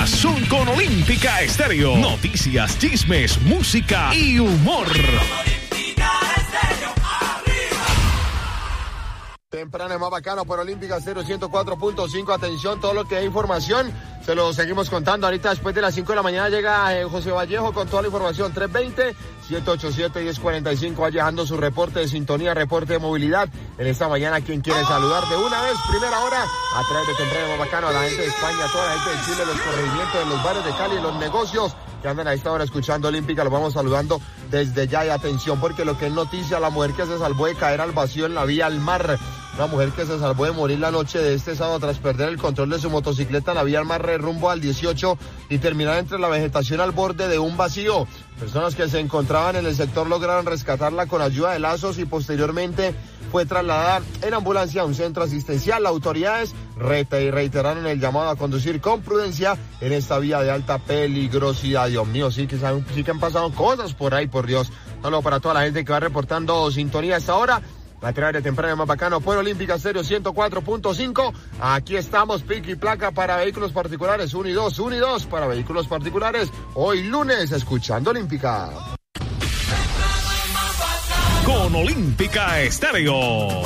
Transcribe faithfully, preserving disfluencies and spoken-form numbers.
mañanas son con Olímpica Estéreo. Noticias, chismes, música y humor. Temprano es más bacano por Olímpica Estéreo ciento cuatro punto cinco. Atención, todo lo que es información se lo seguimos contando. Ahorita después de las cinco de la mañana llega eh, José Vallejo con toda la información. tres veinte, siete ochenta y siete, diez cuarenta y cinco. Va llegando su reporte de sintonía, reporte de movilidad. En esta mañana, quien quiere saludar de una vez, primera hora, a través de Temprano más bacano, a la gente de España, a toda la gente de Chile, los corregimientos de los bares de Cali, los negocios que andan a esta hora escuchando Olímpica, los vamos saludando desde ya. Y atención, porque lo que es noticia, la mujer que se salvó de caer al vacío en la vía al mar. Una mujer que se salvó de morir la noche de este sábado tras perder el control de su motocicleta en la vía al mar rumbo al dieciocho y terminar entre la vegetación al borde de un vacío. Personas que se encontraban en el sector lograron rescatarla con ayuda de lazos y posteriormente fue trasladada en ambulancia a un centro asistencial. Las autoridades reiteraron el llamado a conducir con prudencia en esta vía de alta peligrosidad. Dios mío, sí que, saben, sí que han pasado cosas por ahí, por Dios. Solo para toda la gente que va reportando sintonía a esta hora. La través de Temprano más bacano por Olímpica Estéreo ciento cuatro punto cinco. Aquí estamos, pico y placa para vehículos particulares, uno y dos, uno y dos para vehículos particulares. Hoy lunes, escuchando Olímpica. Con Olímpica Estéreo.